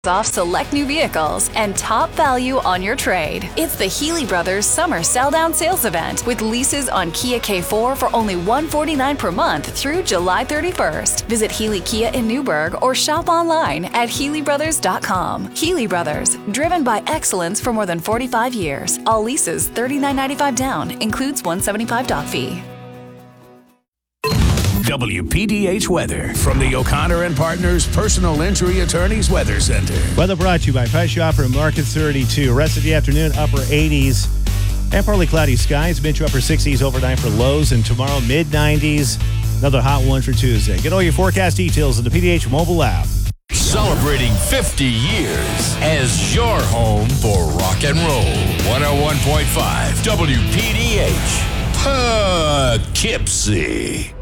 off select new vehicles and top value on your trade. It's the Healy Brothers Summer Sell-Down Sales Event with leases on Kia K4 for only $149 per month through July 31st. Visit Healy Kia in Newburgh or shop online at HealyBrothers.com. Healy Brothers, driven by excellence for more than 45 years. All leases $39.95 down, includes $175 doc fee. WPDH weather from the O'Connor and Partners Personal Injury Attorneys Weather Center. Weather brought to you by Price Chopper Market 32. Rest of the afternoon, upper 80s and partly cloudy skies. Mid to upper 60s overnight for lows, and tomorrow mid 90s. Another hot one for Tuesday. Get all your forecast details in the PDH mobile app. Celebrating 50 years as your home for rock and roll. 101.5 WPDH Poughkeepsie.